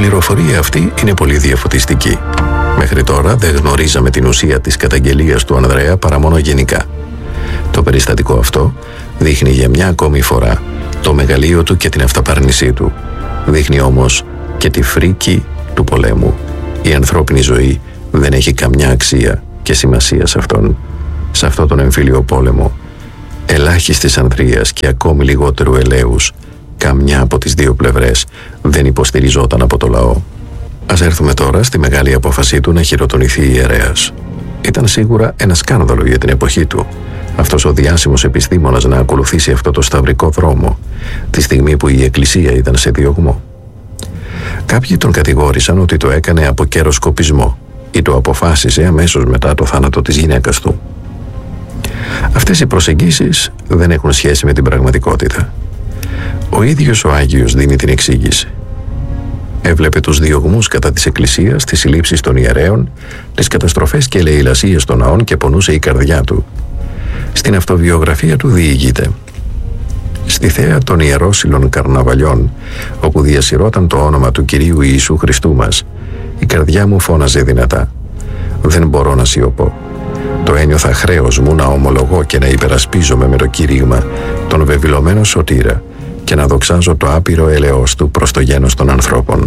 πληροφορία αυτή είναι πολύ διαφωτιστική. Μέχρι τώρα δεν γνωρίζαμε την ουσία της καταγγελίας του Ανδρέα παρά μόνο γενικά. Το περιστατικό αυτό δείχνει για μια ακόμη φορά το μεγαλείο του και την αυταπάρνησή του. Δείχνει όμως και τη φρίκη του πολέμου. Η ανθρώπινη ζωή δεν έχει καμιά αξία και σημασία σε αυτόν τον εμφύλιο πόλεμο. Ελάχιστης ανδρείας και ακόμη λιγότερου ελέους, καμιά από τις δύο πλευρές δεν υποστηριζόταν από το λαό. Ας έρθουμε τώρα στη μεγάλη απόφασή του να χειροτονηθεί ιερέας. Ήταν σίγουρα ένα σκάνδαλο για την εποχή του, αυτός ο διάσημος επιστήμονας να ακολουθήσει αυτό το σταυρικό δρόμο, τη στιγμή που η Εκκλησία ήταν σε διωγμό. Κάποιοι τον κατηγόρησαν ότι το έκανε από καιροσκοπισμό ή το αποφάσισε αμέσως μετά το θάνατο της γυναίκας του. Αυτές οι προσεγγίσεις δεν έχουν σχέση με την πραγματικότητα. Ο ίδιος ο Άγιος δίνει την εξήγηση. Έβλεπε τους διωγμούς κατά της Εκκλησίας, τις συλλήψεις των ιερέων, τις καταστροφές και λαιλασίες των ναών και πονούσε η καρδιά του. Στην αυτοβιογραφία του διηγείται: «Στη θέα των ιερόσυλων καρναβαλιών, όπου διασυρώταν το όνομα του Κυρίου Ιησού Χριστού μας, η καρδιά μου φώναζε δυνατά. Δεν μπορώ να σιωπώ. Το ένιωθα χρέος μου να ομολογώ και να υπερασπίζομαι με το κήρυγμα τον βεβηλωμένο σωτήρα και να δοξάζω το άπειρο ελεός του προς το γένος των ανθρώπων».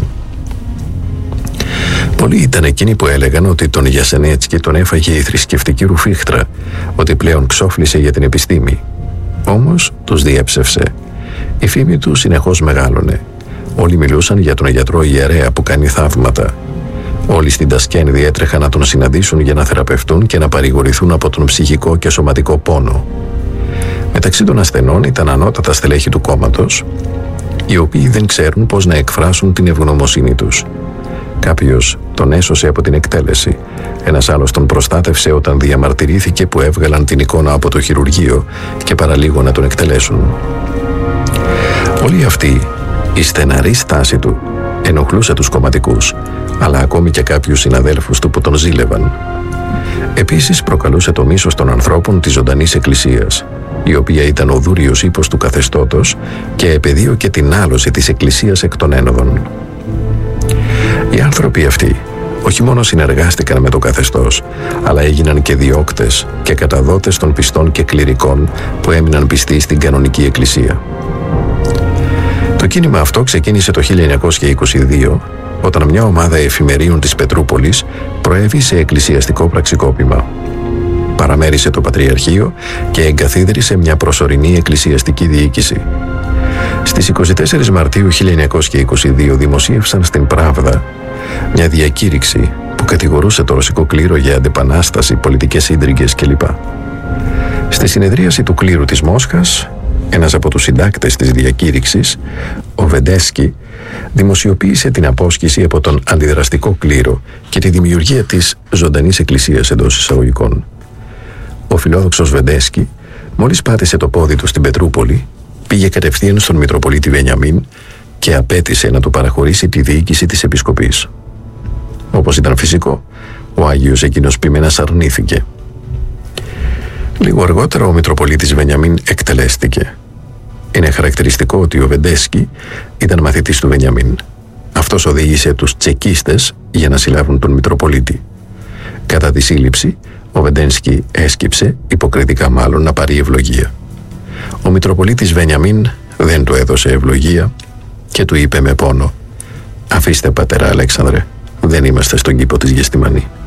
Πολλοί ήταν εκείνοι που έλεγαν ότι τον Γιασενέτσκι τον έφαγε η θρησκευτική ρουφίχτρα, ότι πλέον ξόφλησε για την επιστήμη. Όμως τους διέψευσε. Η φήμη του συνεχώς μεγάλωνε. Όλοι μιλούσαν για τον γιατρό ιερέα που κάνει θαύματα. Όλοι στην Τασκένδη έτρεχαν να τον συναντήσουν για να θεραπευτούν και να παρηγορηθούν από τον ψυχικό και σωματικό πόνο. Μεταξύ των ασθενών ήταν ανώτατα στελέχη του κόμματος, οι οποίοι δεν ξέρουν πώς να εκφράσουν την ευγνωμοσύνη τους. Κάποιος τον έσωσε από την εκτέλεση, ένας άλλος τον προστάτευσε όταν διαμαρτυρήθηκε που έβγαλαν την εικόνα από το χειρουργείο και παραλίγο να τον εκτελέσουν. Όλη αυτή η στεναρή στάση του ενοχλούσε τους κομματικούς, αλλά ακόμη και κάποιους συναδέλφους του που τον ζήλευαν. Επίσης προκαλούσε το μίσος των ανθρώπων της ζωντανής Εκκλησίας, η οποία ήταν ο δούριος ύπος του καθεστώτος και επεδίωκε την άλωση της Εκκλησίας εκ των ένοδων. Οι άνθρωποι αυτοί όχι μόνο συνεργάστηκαν με το καθεστώς, αλλά έγιναν και διώκτες και καταδότες των πιστών και κληρικών που έμειναν πιστοί στην κανονική Εκκλησία. Το κίνημα αυτό ξεκίνησε το 1922, όταν μια ομάδα εφημερίων της Πετρούπολης προέβη σε εκκλησιαστικό πραξικόπημα. Παραμέρισε το Πατριαρχείο και εγκαθίδρυσε μια προσωρινή εκκλησιαστική διοίκηση. Στις 24 Μαρτίου 1922 δημοσίευσαν στην Πράβδα μια διακήρυξη που κατηγορούσε το ρωσικό κλήρο για αντεπανάσταση, πολιτικές ίντριγκες κλπ. Στη συνεδρίαση του κλήρου της Μόσχας, ένας από τους συντάκτες της διακήρυξης, ο Βεντέσκι, δημοσιοποίησε την απόσχηση από τον αντιδραστικό κλήρο και τη δημιουργία της ζωντανής εκκλησίας εντός εισαγωγικών. Ο φιλόδοξος Βεντέσκι, μόλις πάτησε το πόδι του στην Πετρούπολη, πήγε κατευθείαν στον Μητροπολίτη Βενιαμίν και απέτησε να του παραχωρήσει τη διοίκηση της επισκοπής. Όπως ήταν φυσικό, ο Άγιος εκείνος ποιμένας αρνήθηκε. Λίγο αργότερα ο Μητροπολίτης Βενιαμίν εκτελέστηκε. Είναι χαρακτηριστικό ότι ο Βεντέσκι ήταν μαθητής του Βενιαμίν. Αυτός οδήγησε τους τσεκίστες για να συλλάβουν τον Μητροπολίτη. Κατά τη σύλληψη, ο Βεντέσκι έσκυψε, υποκριτικά μάλλον, να πάρει ευλογία. Ο Μητροπολίτης Βενιαμίν δεν του έδωσε ευλογία και του είπε με πόνο: «Αφήστε, πατέρα Αλέξανδρε, δεν είμαστε στον κήπο της Γεστημανή».